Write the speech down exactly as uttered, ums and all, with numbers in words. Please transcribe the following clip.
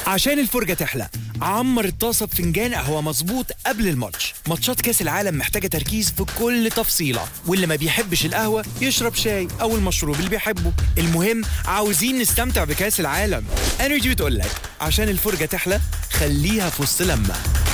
عشان الفرجة تحلى عمر الطاسة بفنجان قهوة مظبوط قبل الماتش. ماتشات كاس العالم محتاجة تركيز في كل تفصيلة، واللي ما بيحبش القهوة يشرب شاي أو المشروب اللي بيحبه. المهم عاوزين نستمتع بكاس العالم. انرجي بتقولك عشان الفرجة تحلى خليها في وسط لمة.